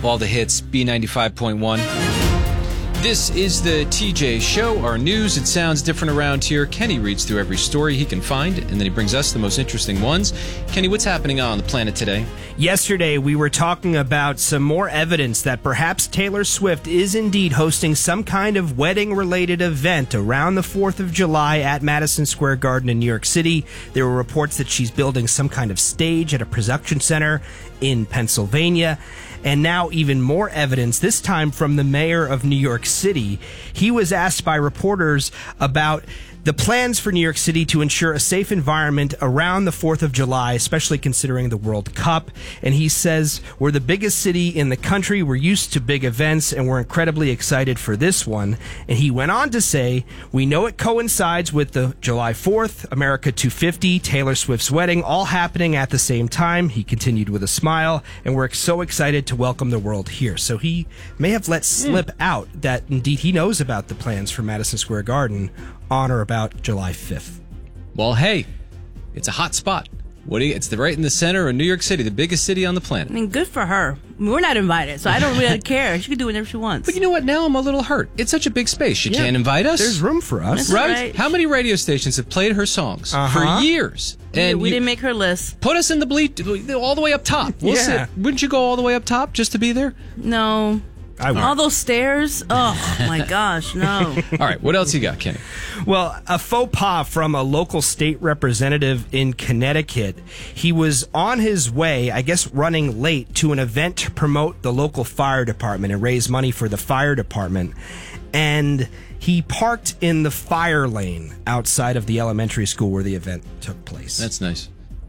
All the hits, B95.1. This is the TJ Show. Our news, it sounds different around here. Kenny reads through every story he can find, and then he brings us the most interesting ones. Kenny, what's happening on the planet today? Yesterday, we were talking about some more evidence that perhaps Taylor Swift is indeed hosting some kind of wedding-related event around the 4th of July at Madison Square Garden in New York City. There were reports that she's building some kind of stage at a production center in Pennsylvania. And now even more evidence, this time from the mayor of New York City. He was asked by reporters about the plans for New York City to ensure a safe environment around the 4th of July, especially considering the World Cup. And he says, we're the biggest city in the country. We're used to big events, and we're incredibly excited for this one. And he went on to say, we know it coincides with the July 4th, America 250, Taylor Swift's wedding, all happening at the same time. He continued with a smile, and we're so excited to welcome the world here. So he may have let slip out that indeed he knows about the plans for Madison Square Garden on or about July 5th. Well, hey, it's a hot spot. It's right in the center of New York City, the biggest city on the planet. I mean, good for her. I mean, we're not invited, so I don't really care. She can do whatever she wants. But you know what? Now I'm a little hurt. It's such a big space. She can't invite us. There's room for us. That's right. How many radio stations have played her songs for years? And we didn't make her list. Put us in the all the way up top. We'll sit. Wouldn't you go all the way up top just to be there? No. All those stairs? Oh, my gosh, no. All right, what else you got, Kenny? Well, a faux pas from a local state representative in Connecticut. He was on his way, I guess running late, to an event to promote the local fire department and raise money for the fire department. And he parked in the fire lane outside of the elementary school where the event took place. That's nice.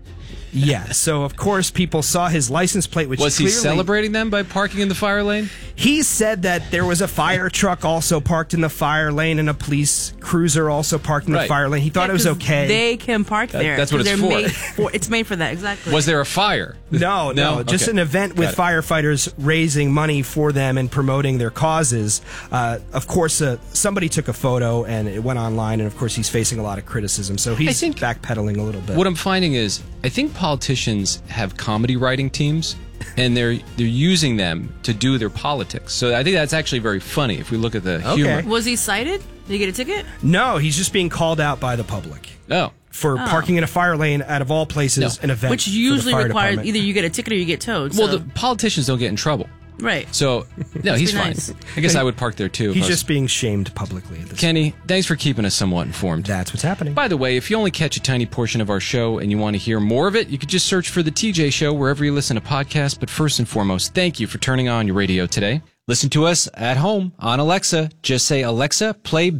Yeah, so of course people saw his license plate, which was clearly, he celebrating them by parking in the fire lane? He said that there was a fire truck also parked in the fire lane and a police cruiser also parked in the fire lane. He thought it was okay. They can park there. That's what it's for. It's made for that, exactly. Was there a fire? No, just an event with firefighters raising money for them and promoting their causes. Of course, somebody took a photo and it went online, and of course he's facing a lot of criticism, so he's backpedaling a little bit. What I'm finding is, I think politicians have comedy writing teams, and they're using them to do their politics. So I think that's actually very funny if we look at the humor. Was he cited? Did he get a ticket? No, he's just being called out by the public. For parking in a fire lane out of all places, an event. Which usually requires either you get a ticket or you get towed. Well, the politicians don't get in trouble. Right. So, no, he's fine. Nice. I guess I would park there, too. He's just being shamed publicly at this Kenny, thanks for keeping us somewhat informed. That's what's happening. By the way, if you only catch a tiny portion of our show and you want to hear more of it, you could just search for The TJ Show wherever you listen to podcasts. But first and foremost, thank you for turning on your radio today. Listen to us at home on Alexa. Just say, Alexa, play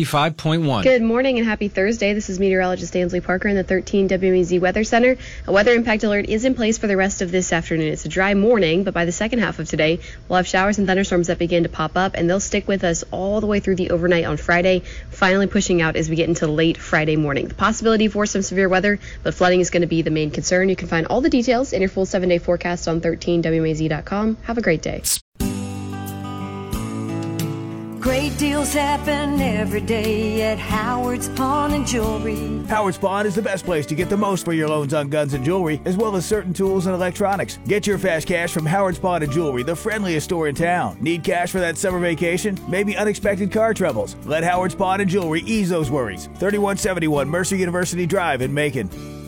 B95.1. Good morning and happy Thursday. This is meteorologist Ainsley Parker in the 13 WMEZ Weather Center. A weather impact alert is in place for the rest of this afternoon. It's a dry morning, but by the second half of today, we'll have showers and thunderstorms that begin to pop up, and they'll stick with us all the way through the overnight on Friday, finally pushing out as we get into late Friday morning. The possibility for some severe weather, but flooding is going to be the main concern. You can find all the details in your full 7-day forecast on 13WMAZ.com. Have a great day. Great deals happen every day at Howard's Pawn and Jewelry. Howard's Pawn is the best place to get the most for your loans on guns and jewelry, as well as certain tools and electronics. Get your fast cash from Howard's Pawn and Jewelry, the friendliest store in town. Need cash for that summer vacation? Maybe unexpected car troubles? Let Howard's Pawn and Jewelry ease those worries. 3171 Mercer University Drive in Macon.